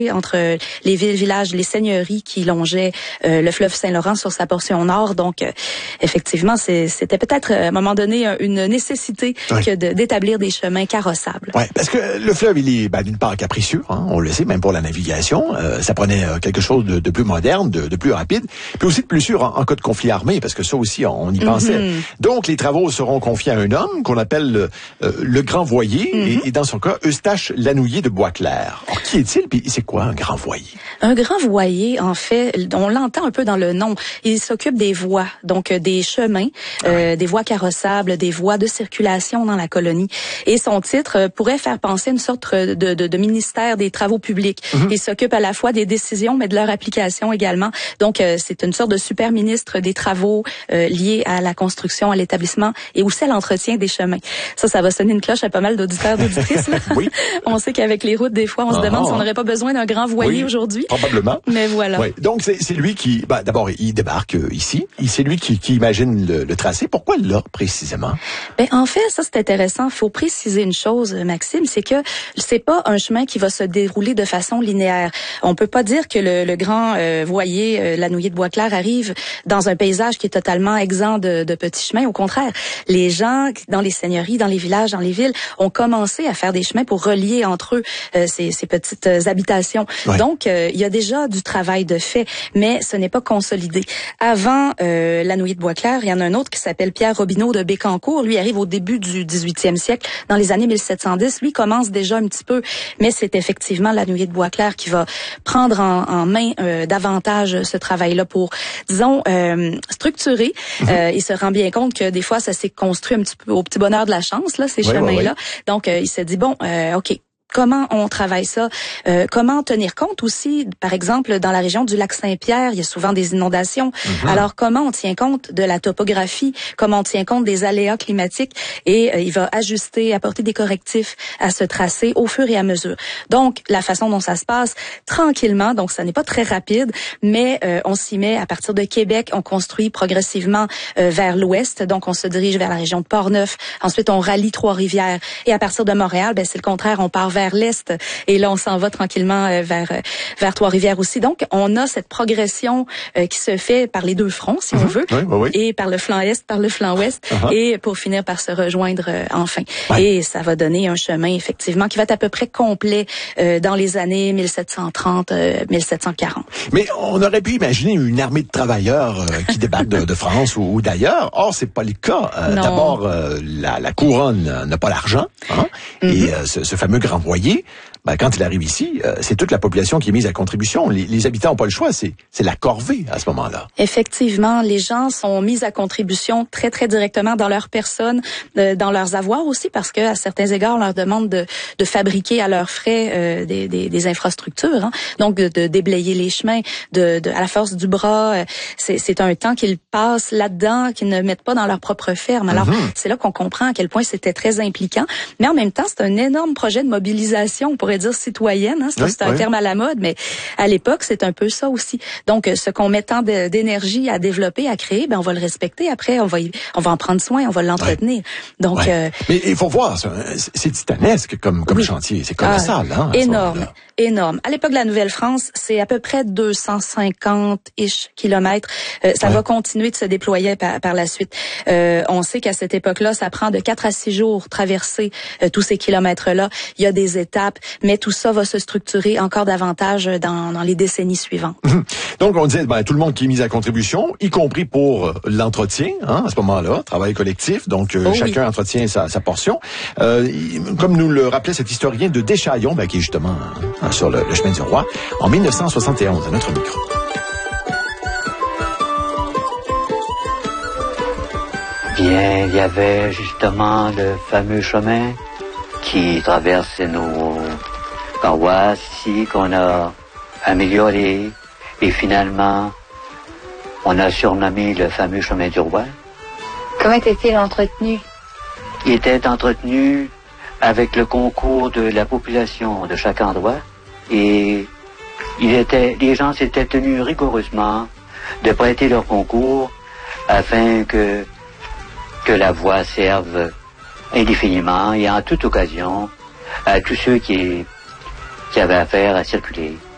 entre les villes, villages, les seigneuries qui longeaient le fleuve Saint-Laurent sur sa portion nord. Donc, effectivement, c'était peut-être à un moment donné une nécessité que d'établir des chemins carrossables. Oui, parce que le fleuve, il est d'une part capricieux, hein, on le sait, même pour la navigation. Ça prenait quelque chose de plus moderne, de plus rapide, puis aussi de plus sûr en cas de conflit armé, parce que ça aussi, on y pensait. Donc, les travaux seront confiés à un homme qu'on appelle le Grand Voyer, et dans son cas, Eustache Lanouillet de Boisclair. Alors, qui est-il, puis c'est quoi un grand voyer? Un grand voyer, en fait, on l'entend un peu dans le nom. Il s'occupe des voies, donc des chemins, des voies carrossables, des voies de circulation dans la colonie. Et son titre pourrait faire penser à une sorte de ministère des travaux publics. Il s'occupe à la fois des décisions, mais de leur application également. Donc, c'est une sorte de super ministre des travaux liés à la construction, à l'établissement et aussi à l'entretien des chemins. Ça va sonner une cloche à pas mal d'auditeurs, d'auditrices. Oui. On sait qu'avec les routes, des fois, on se demande si on n'aurait pas besoin d'un grand voyer aujourd'hui. Probablement. Mais voilà. Oui. Donc, c'est lui qui, d'abord, il débarque ici. C'est lui qui imagine le tracé. Pourquoi là, précisément? En fait, ça, c'est intéressant. Il faut préciser une chose, Maxime, c'est que c'est pas un chemin qui va se dérouler de façon linéaire. On peut pas dire que le grand voyer, Lanouillet de Boisclair, arrive dans un paysage qui est totalement exempt de petits chemins. Au contraire, les gens dans les seigneuries, dans les villages, dans les villes, ont commencé à faire des chemins pour relier entre eux ces petites habitations. Ouais. Donc, il y a déjà du travail de fait, mais ce n'est pas consolidé. Avant Lanouillet de Boisclair, il y en a un autre qui s'appelle Pierre Robineau de Bécancour. Lui arrive au début du 18e siècle, dans les années 1710. Lui commence déjà un petit peu, mais c'est effectivement Lanouillet de Boisclair qui va prendre en main davantage ce travail-là pour, disons, structurer. Il se rend bien compte que des fois, ça s'est construit un petit peu au petit bonheur de la chance, là, ces chemins-là. Donc, il s'est dit, OK. Comment on travaille ça? Comment tenir compte aussi, par exemple, dans la région du lac Saint-Pierre, il y a souvent des inondations. Alors, comment on tient compte de la topographie? Comment on tient compte des aléas climatiques? Et il va ajuster, apporter des correctifs à ce tracé au fur et à mesure. Donc, la façon dont ça se passe, tranquillement, donc ça n'est pas très rapide, mais on s'y met à partir de Québec. On construit progressivement vers l'ouest, donc on se dirige vers la région de Portneuf. Ensuite, on rallie Trois-Rivières. Et à partir de Montréal, c'est le contraire, on part vers l'est et là on s'en va tranquillement vers Trois-Rivières aussi. Donc on a cette progression qui se fait par les deux fronts si on veut, et par le flanc est, par le flanc ouest, et pour finir par se rejoindre enfin. Et ça va donner un chemin effectivement qui va être à peu près complet dans les années 1730-1740. Mais on aurait pu imaginer une armée de travailleurs qui débarquent de France ou d'ailleurs. Or c'est pas le cas. D'abord la couronne n'a pas l'argent, et ce fameux grand voyer, quand il arrive ici, c'est toute la population qui est mise à contribution. Les habitants n'ont pas le choix, c'est la corvée à ce moment-là. Effectivement, les gens sont mis à contribution très, très directement dans leur personne, dans leurs avoirs aussi, parce que à certains égards, on leur demande de fabriquer à leurs frais des infrastructures, donc de déblayer les chemins, à la force du bras. C'est un temps qu'ils passent là-dedans, qu'ils ne mettent pas dans leur propre ferme. Alors, c'est là qu'on comprend à quel point c'était très impliquant. Mais en même temps, c'est un énorme projet de mobilisation, on pourrait dire citoyenne, c'est un terme à la mode, mais à l'époque, c'est un peu ça aussi. Donc, ce qu'on met tant d'énergie à développer, à créer, on va le respecter. Après, on va en prendre soin, on va l'entretenir. Donc, mais il faut voir, c'est titanesque comme chantier, c'est colossal. Énorme. À l'époque de la Nouvelle-France, c'est à peu près 250-ish kilomètres. Ça va continuer de se déployer par la suite. On sait qu'à cette époque-là, ça prend de 4 à 6 jours traverser tous ces kilomètres-là. Il y a des étapes, mais tout ça va se structurer encore davantage dans les décennies suivantes. Donc, on disait, tout le monde qui est mis à contribution, y compris pour l'entretien, à ce moment-là, travail collectif, donc chacun entretient sa portion. Comme nous le rappelait cet historien de Deschaillons, qui est justement sur le chemin du roi, en 1971, à notre micro. Bien, il y avait justement le fameux chemin qui traverse nos paroisses ici, qu'on a amélioré, et finalement, on a surnommé le fameux chemin du roi. Comment était-il entretenu? Il était entretenu avec le concours de la population de chaque endroit, et les gens s'étaient tenus rigoureusement de prêter leur concours afin que la voie serve indéfiniment et en toute occasion à tous ceux qui avaient affaire à circuler.